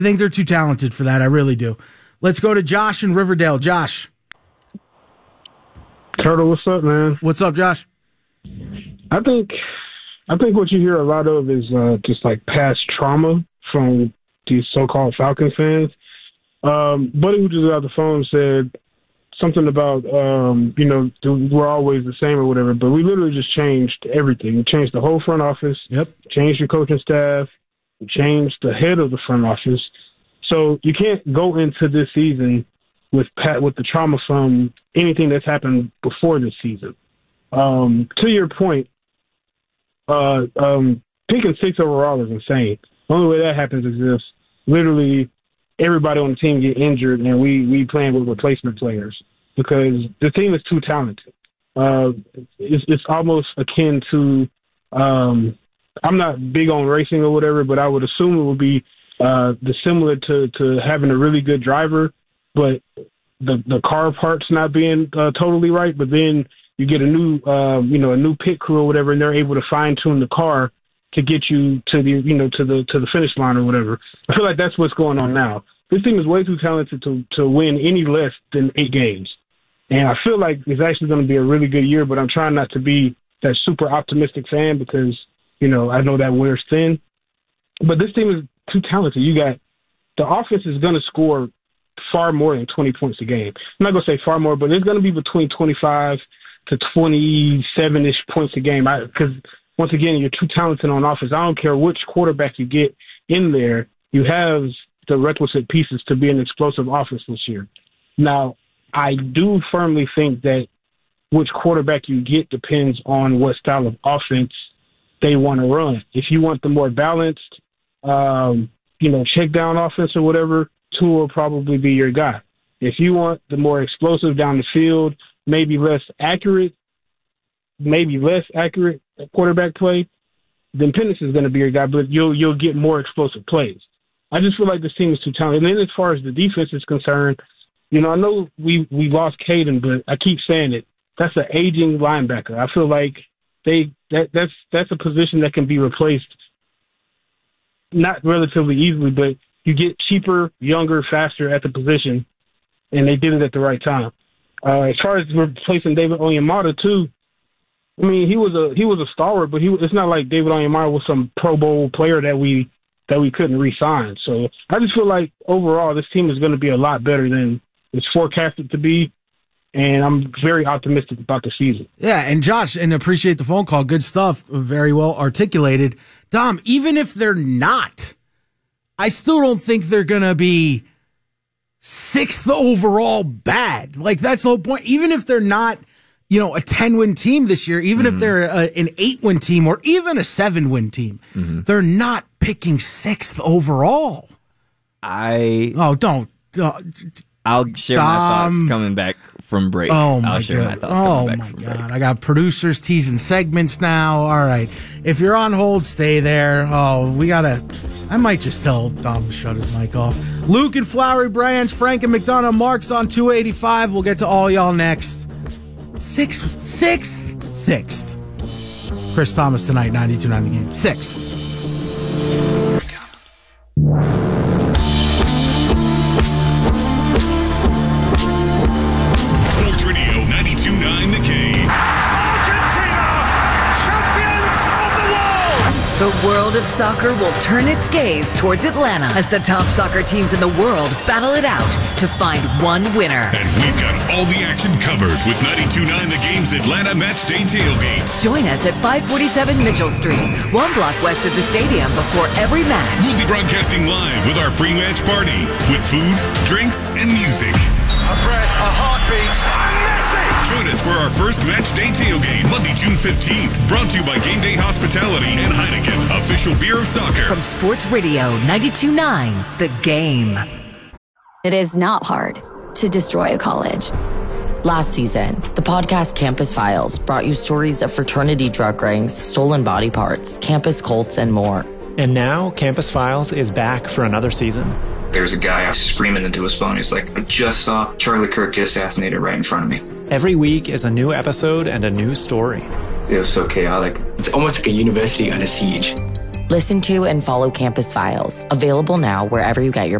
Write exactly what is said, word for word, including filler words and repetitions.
I think they're too talented for that. I really do. Let's go to Josh in Riverdale. Josh. Turtle, what's up, man? What's up, Josh? I think I think what you hear a lot of is uh, just like past trauma from these so-called Falcons fans. Um, Buddy, who just got off the phone, said something about, um, you know, we're always the same or whatever, but we literally just changed everything. We changed the whole front office. Yep. Changed your coaching staff. We changed the head of the front office. So you can't go into this season with Pat with the trauma from anything that's happened before this season. Um, to your point, uh, um, picking six overall is insane. The only way that happens is if literally everybody on the team get injured and we, we playing with replacement players because the team is too talented. Uh, it's, it's almost akin to, um, I'm not big on racing or whatever, but I would assume it would be uh, the similar to, to having a really good driver, but the the car parts not being uh, totally right. But then you get a new, uh, you know, a new pit crew or whatever, and they're able to fine tune the car to get you to the, you know, to the to the finish line or whatever. I feel like that's what's going on now. This team is way too talented to to win any less than eight games, and I feel like it's actually going to be a really good year. But I'm trying not to be that super optimistic fan because, you know, I know that wears thin. But this team is too talented. You got the offense is going to score far more than twenty points a game. I'm not going to say far more, but it's going to be between twenty-five to twenty-seven-ish points a game. Because, once again, you're too talented on offense. I don't care which quarterback you get in there. You have the requisite pieces to be an explosive offense this year. Now, I do firmly think that which quarterback you get depends on what style of offense they want to run. If you want the more balanced, um, you know, check down offense or whatever, Tua will probably be your guy. If you want the more explosive down the field, maybe less accurate, maybe less accurate quarterback play, then Penix is going to be your guy, but you'll you'll get more explosive plays. I just feel like this team is too talented. And then as far as the defense is concerned, you know, I know we, we lost Caden, but I keep saying it. That's an aging linebacker. I feel like they that that's that's a position that can be replaced not relatively easily, but you get cheaper, younger, faster at the position, and they did it at the right time. Uh, as far as replacing David Onyemata too, I mean he was a he was a stalwart, but he it's not like David Onyemata was some Pro Bowl player that we that we couldn't re-sign. So I just feel like overall this team is going to be a lot better than it's forecasted to be. And I'm very optimistic about the season. Yeah, and Josh, and appreciate the phone call. Good stuff. Very well articulated. Dom, even if they're not, I still don't think they're going to be sixth overall bad. Like, that's the whole point. Even if they're not, you know, a ten-win team this year, even mm-hmm. if they're a, an eight-win team or even a seven-win team, mm-hmm. they're not picking sixth overall. I... Oh, don't... Uh, I'll share Dom. my thoughts coming back from break. Oh, my I'll share God. my thoughts oh, coming back my from God. break. I got producers teasing segments now. All right. If you're on hold, stay there. Oh, we got to... I might just tell Dom to shut his mic off. Luke and Flowery Branch, Frank and McDonough, Mark's on two eighty-five. We'll get to all y'all next. Sixth, sixth, sixth. Chris Thomas tonight, ninety-two nine The Game. Sixth. Here it comes. Sports Radio ninety-two nine The Game. Argentina, champions of the world! The world of soccer will turn its gaze towards Atlanta as the top soccer teams in the world battle it out to find one winner. And we've got all the action covered with ninety-two nine The Game's Atlanta Match Day Tailgates. Join us at five forty-seven Mitchell Street, one block west of the stadium before every match. We'll be broadcasting live with our pre-match party with food, drinks, and music. A breath, a heartbeat, and Messi! Join us for our first Match Day Tailgate, Monday, June fifteenth. Brought to you by Game Day Hospitality and Heineken, official beer of soccer. From Sports Radio ninety-two nine The Game. It is not hard to destroy a college. Last season, the podcast Campus Files brought you stories of fraternity drug rings, stolen body parts, campus cults, and more. And now, Campus Files is back for another season. There's a guy screaming into his phone. He's like, I just saw Charlie Kirk get assassinated right in front of me. Every week is a new episode and a new story. It was so chaotic. It's almost like a university under siege. Listen to and follow Campus Files, available now wherever you get your